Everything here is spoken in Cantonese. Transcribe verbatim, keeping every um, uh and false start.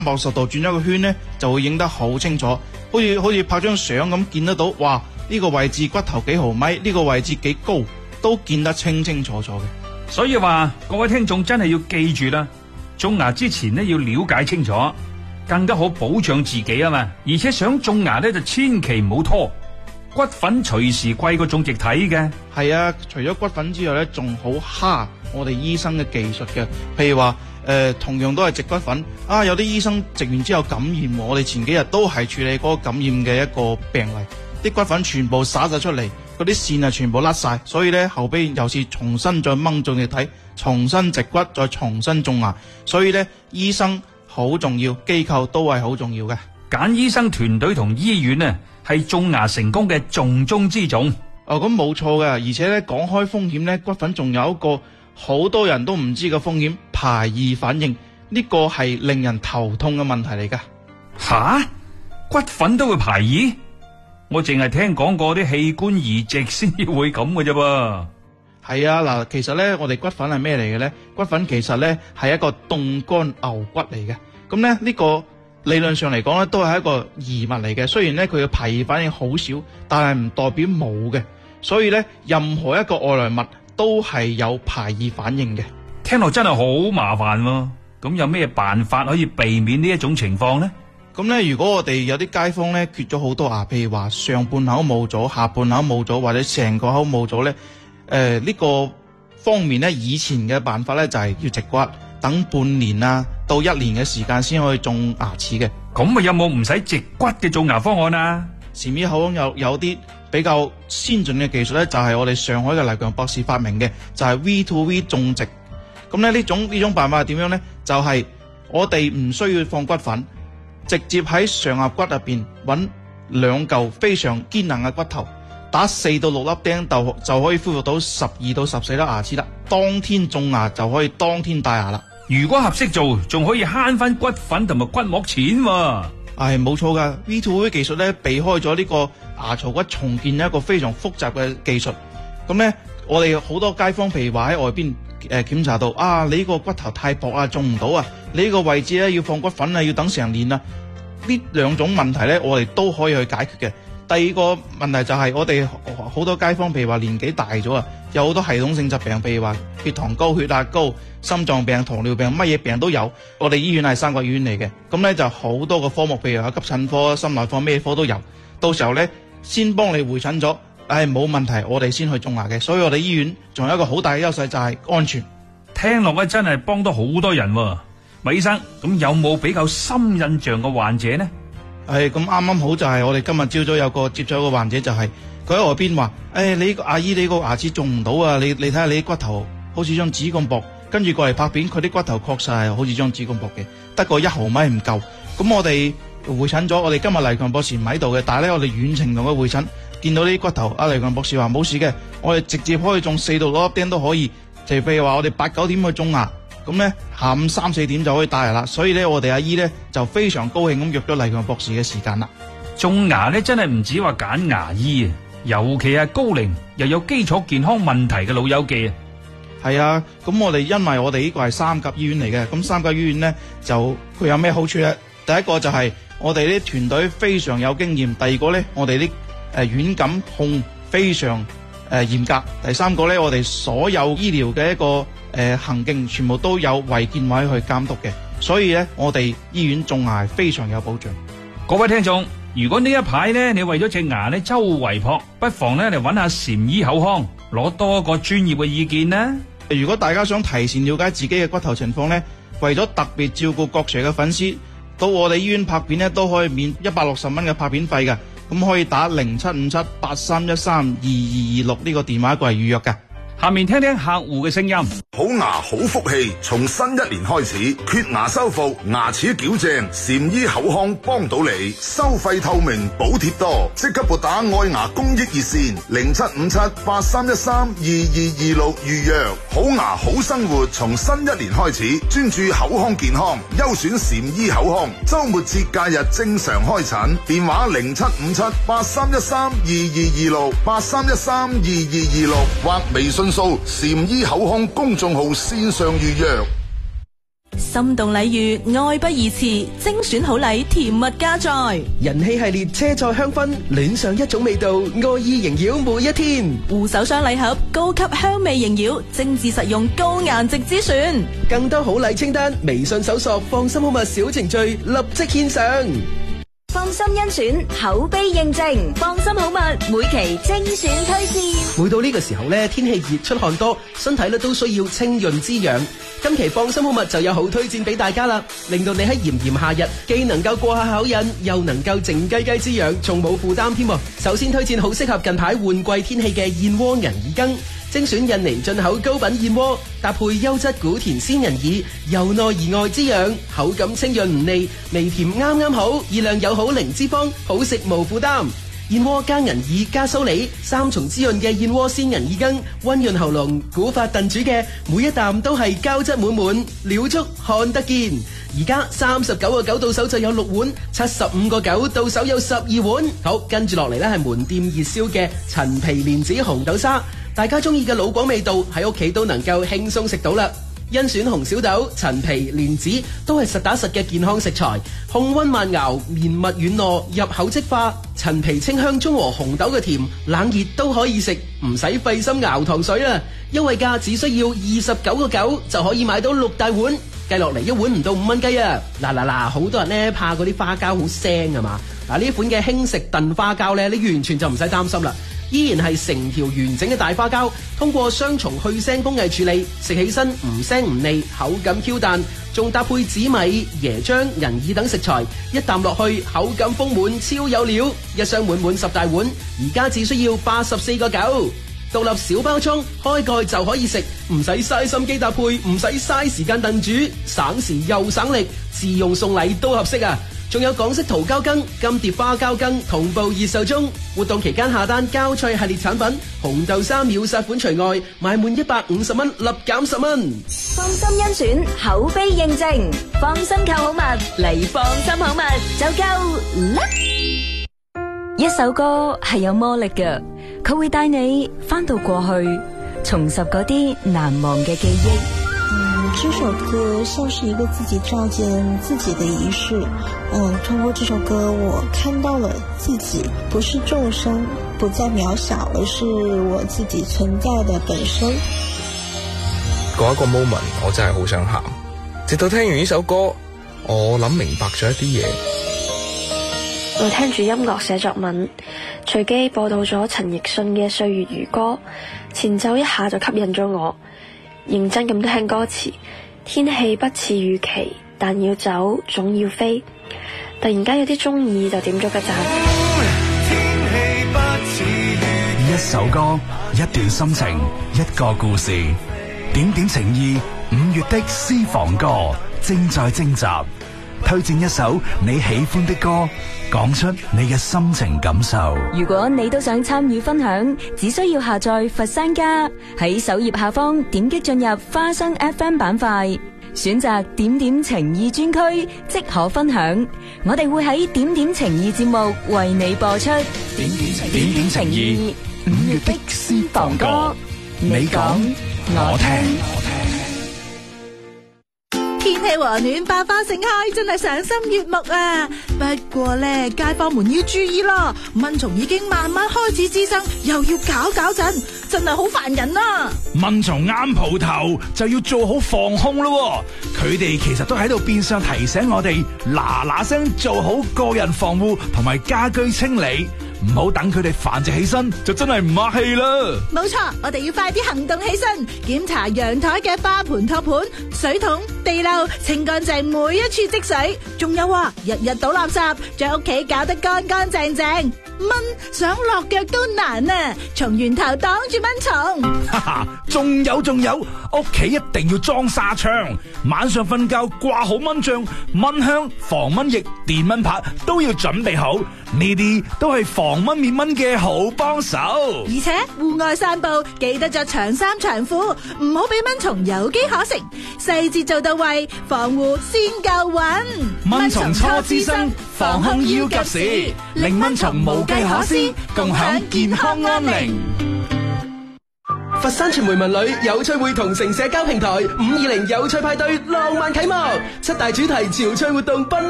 百六十度轉咗個圈咧，就會影得好清楚，好似好似拍張相咁見得到。哇！呢個位置骨頭幾毫米，呢個位置幾高，都見得清清楚楚嘅。 所以話各位聽眾真係要記住啦，種牙之前呢要了解清楚，更加好保障自己啊嘛。而且想種牙呢，就千祈唔好拖，骨粉隨時貴過種植體嘅。 係啊，除咗骨粉之外咧，仲好蝦我哋醫生嘅技術嘅。譬如話誒、呃，同樣都係植骨粉啊，有啲醫生植完之後感染，我哋前幾日都係處理嗰個感染嘅一個病例，啲骨粉全部灑晒出嚟，嗰啲線啊全部甩晒，所以咧後邊又是重新再掹種植體，重新植骨，再重新種牙。所以咧，醫生好重要，機構都係好重要嘅。 揀醫生團隊同醫院呢，係種牙成功嘅重中之重。 哦，咁冇錯嘅，而且咧講開風險咧，骨粉仲有一個好多人都唔知嘅風險，排異反應，呢個係令人頭痛嘅問題嚟噶。 吓，骨粉都會排異？我淨係聽講過啲器官移植先至會咁嘅啫噃。 係啊，嗱，其實咧我哋骨粉係咩嚟嘅咧？骨粉其實咧係一個凍乾牛骨嚟嘅。咁咧呢個理論上嚟講咧都係一個異物嚟嘅。雖然咧佢嘅排異反應好少，但係唔代表冇嘅。所以咧任何一個外來物都係有排異反應嘅。 聽落真係好麻煩喎。咁有咩辦法可以避免呢一種情況呢？ 咁咧，如果我哋有啲街坊咧缺咗好多牙，譬如話上半口冇咗，下半口冇咗，或者成個口冇咗咧，誒、呃、呢、呢個方面咧，以前嘅辦法咧就係要植骨，等半年啊到一年嘅時間先可以種牙齒嘅。 咁啊有冇唔使植骨嘅種牙方案啊？ 前面口腔有有啲比較先進嘅技術咧，就係、是、我哋上海嘅黎強博士發明嘅，就係 V to V 種植。咁咧呢種呢種辦法係點樣咧？就係、是、我哋唔需要放骨粉。直接喺上牙骨入邊揾兩嚿非常堅硬嘅骨頭，打四到六粒釘就就可以恢復到十二到十四粒牙齒啦。當天種牙就可以當天戴牙啦。 如果合適做，仲可以慳翻骨粉同埋骨膜錢喎、啊。 係冇錯噶 ，V to V 技術咧避開咗呢個牙槽骨重建一個非常複雜嘅技術。咁咧，我哋好多街坊，譬如話喺外邊誒檢查到啊，你呢個骨頭太薄啊，種唔到啊，你呢個位置咧要放骨粉啊，要等成年啊。呢兩種問題咧，我哋都可以去解決嘅。第二個問題就係我哋好多街坊，譬如話年紀大咗啊，有好多系統性疾病，譬如話血糖高、血壓高、心臟病、糖尿病，乜嘢病都有。我哋醫院係三甲醫院嚟嘅，咁咧就好多個科目，譬如話急診科、心內科，咩科都有。到時候咧，先幫你會診咗，唉冇問題，我哋先去種牙嘅。所以我哋醫院仲有一個好大嘅優勢就係安全。 聽落咧真係幫到好多人喎。麥醫生，咁有冇比較深印象嘅患者呢？ 係咁啱啱好就係我哋今日朝早有個接咗個患者，就係佢喺外邊話，誒、哎、你個阿姨你個牙齒種唔到啊，你你睇下你啲骨頭好似張紙咁薄，跟住過嚟拍片，佢啲骨頭確實係好似張紙咁薄嘅，得個一毫米唔夠。咁我哋會診咗，我哋今日黎強博士唔喺度嘅，但係咧我哋遠程同佢會診，見到呢啲骨頭，阿黎強博士話冇事嘅，我哋直接可以種四到六粒釘都可以，就譬如話我哋八九點去種牙。咁咧下午三四點就可以戴牙啦，所以咧我哋阿姨咧就非常高興咁約咗黎強博士嘅時間啦。 種牙咧真係唔止話揀牙醫啊，尤其係高齡又有基礎健康問題嘅老友記啊。 係啊，咁我哋因為我哋呢個係三甲醫院嚟嘅，咁三甲醫院咧就佢有咩好處咧？第一個就係我哋啲團隊非常有經驗，第二個咧我哋啲誒軟感控非常誒嚴格，第三個咧我哋所有醫療嘅一個誒、呃，行徑全部都有衛健委去監督嘅，所以咧，我哋醫院種牙非常有保障。 各位聽眾，如果呢一排咧，你為咗隻牙咧周圍撲，不妨咧嚟揾下禪醫口腔，攞多一個專業嘅意見啦。 如果大家想提前了解自己嘅骨頭情況咧，為咗特別照顧各 Sir 嘅粉絲，到我哋醫院拍片咧都可以免一百六十蚊嘅拍片費㗎，咁可以打零七五七八三一三二二二六呢個電話過嚟預約㗎。 下面聽聽客戶嘅聲音。 好牙好福氣，從新一年開始，缺牙修復、牙齒矯正，禪醫口腔幫到你，收費透明，補貼多，即刻撥打愛牙公益熱線零七五七八三一三二二二六預約。好牙好生活，從新一年開始，專注口腔健康，優選禪醫口腔，周末節假日正常開診，電話零七五七八三一三二二二六八三一三二二二六或微信掃禪醫口腔公眾號線上預約。 心動禮遇，愛不宜遲，精選好禮，甜蜜加載。 人氣系列車載香薰，戀上一種味道，愛意縈繞每一天。 護手霜禮盒，高級香味縈繞，精緻實用，高顏值之選。 更多好禮清單，微信搜索放心好物小程序，立即獻上。 放心甄選，口碑認證，放心好物每期精選推薦。 每到呢個時候呢，天氣熱出汗多，身體咧都需要清潤滋養。今期放心好物就有好推薦俾大家啦，令到你喺炎炎夏日既能夠過下口癮，又能夠靜雞雞滋養，仲冇負擔添。首先推薦好適合近排換季天氣嘅燕窩銀耳羹，精選印尼進口高品燕窩，搭配優質古田鮮銀耳，由內而外滋養，口感清潤唔膩，微甜啱啱好，熱量友好零脂肪，好食無負擔。燕窩加銀耳加蘇梨，三重滋潤嘅燕窩鮮銀耳羹，溫潤喉嚨，古法燉煮嘅每一啖都係膠質滿滿，料足看得見。而家三十九個九到手就有六碗，七十五個九到手有十二碗。好，跟住落嚟呢係門店熱銷嘅陳皮蓮子紅豆沙，大家中意嘅老廣味道喺屋企都能夠輕鬆食到啦。甄選紅小豆、陳皮、蓮子都係實打實嘅健康食材，控溫慢熬，綿密軟糯，入口即化。陳皮清香中和紅豆嘅甜，冷熱都可以食，唔使費心熬糖水啦。優惠價只需要二十九個九就可以買到六大碗，計落嚟一碗唔到五蚊雞啊！嗱嗱嗱，好多人呢怕嗰啲花膠好腥啊嘛，嗱呢款嘅輕食燉花膠呢，你完全就唔使擔心啦。依然係成條完整嘅大花膠，通過雙重去腥工藝處理，食起身唔腥唔膩，口感 Q 彈，仲搭配紫米、椰漿、銀耳等食材，一啖落去口感豐滿，超有料。一箱滿滿十大碗，而家只需要八十四個九，獨立小包裝，開蓋就可以食，唔使嘥心機搭配，唔使嘥時間燉煮，省時又省力，自用送禮都合適啊！仲有港式桃膠羹、金蝶花膠羹同步熱售中，活動期間下單膠菜系列產品，紅豆沙秒殺款除外，買滿一百五十蚊立減十蚊。 放心甄選，口碑認證，放心購好物嚟放心好物就夠啦。一首歌係有魔力嘅，佢會帶你翻到過去，重拾嗰啲難忘嘅記憶。 嗯，這首歌像是一個自己照見自己的儀式。嗯，通過這首歌，我看到了自己，不是眾生，不再渺小，而是我自己存在的本身。 嗰一個 moment，我真係好想喊。直到聽完呢首歌，我諗明白咗一啲嘢。 我聽住音樂寫作文，隨機播到咗陳奕迅嘅《歲月如歌》，前奏一下就吸引咗我。認真咁聽歌詞，天氣不似預期，但要走總要飛。突然間有啲中意，就點咗個讚。 一首歌，一段心情，一個故事。點點情意，五月的私房歌正在徵集，推薦一首你喜歡的歌，講出你嘅心情感受。 如果你都想參與分享，只需要下載佛山家，喺首頁下方點擊進入花生 F M 板塊，選擇點點情意專區，即可分享。我哋會喺點點情意節目為你播出。 點點情意，五月的私房歌，你講我聽。 天氣和暖，百花盛開，真係賞心悅目啊！不過咧，街坊們要注意咯，蚊蟲已經慢慢開始滋生，又要搞搞震，真係好煩人啊！ 蚊蟲啱蒲頭就要做好防控咯，佢哋其實都喺度變相提醒我哋嗱嗱聲做好個人防護同埋家居清理。唔好等佢哋繁殖起身，就真係唔客氣啦。 冇錯，我哋要快啲行動起身，檢查陽台嘅花盆托盤、水桶、地漏，清乾淨每一處積水。仲有啊，日日倒垃圾，將屋企搞得乾乾淨淨。蚊想落腳都難啊！從源頭擋住蚊蟲。 哈哈，仲有仲有，屋企一定要裝紗窗，晚上瞓覺掛好蚊帳、蚊香、防蚊液、電蚊拍都要準備好，呢啲都係防蚊滅蚊嘅好幫手。 而且戶外散步記得着長衫長褲，唔好俾蚊蟲有機可乘，細節做到位，防護先夠穩。 蚊蟲初滋生，防控要及時，令蚊蟲無計可施，共享健康安寧。 佛山傳媒文旅有趣會同城社交平台五二零有趣派對浪漫啟幕，七大主題潮趣活動奔